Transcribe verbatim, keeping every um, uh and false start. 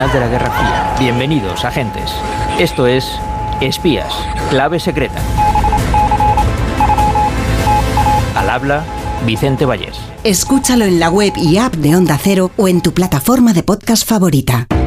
de la Guerra Fría. Bienvenidos, agentes. Esto es Espías, clave secreta. Al habla, Vicente Vallés. Escúchalo en la web y app de Onda Cero o en tu plataforma de podcast favorita.